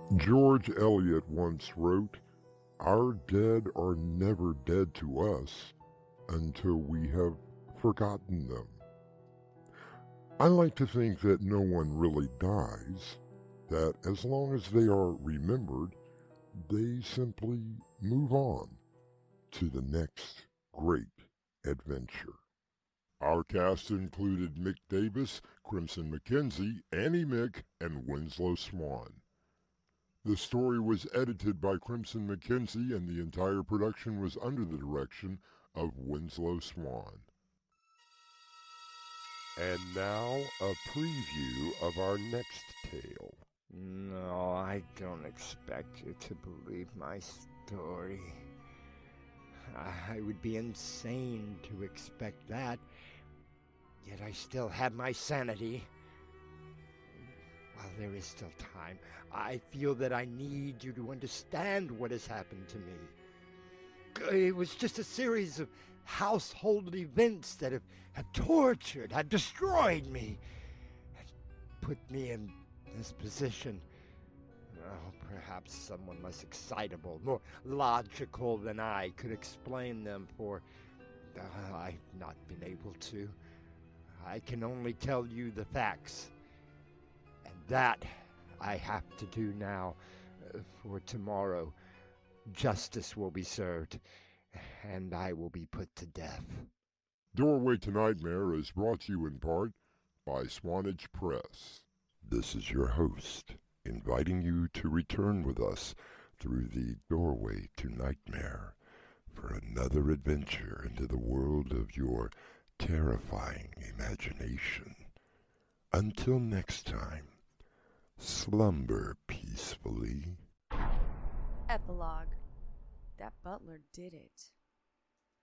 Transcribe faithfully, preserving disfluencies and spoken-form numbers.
George Eliot once wrote, "Our dead are never dead to us until we have forgotten them." I like to think that no one really dies, that as long as they are remembered, they simply move on to the next great adventure. Our cast included Mick Davis, Crimson McKenzie, Annie Mick, and Winslow Swan. The story was edited by Crimson McKenzie, and the entire production was under the direction of Winslow Swan. And now, a preview of our next tale. No, I don't expect you to believe my story. I would be insane to expect that. Yet I still have my sanity. While there is still time, I feel that I need you to understand what has happened to me. It was just a series of household events that have, have tortured, have destroyed me, and put me in this position. Oh, perhaps someone less excitable, more logical than I could explain them, for uh, I've not been able to. I can only tell you the facts. And that I have to do now, uh, for tomorrow justice will be served, and I will be put to death. Doorway to Nightmare is brought to you in part by Swanage Press. This is your host, inviting you to return with us through the Doorway to Nightmare for another adventure into the world of your terrifying imagination. Until next time, slumber peacefully. Epilogue. That butler did it.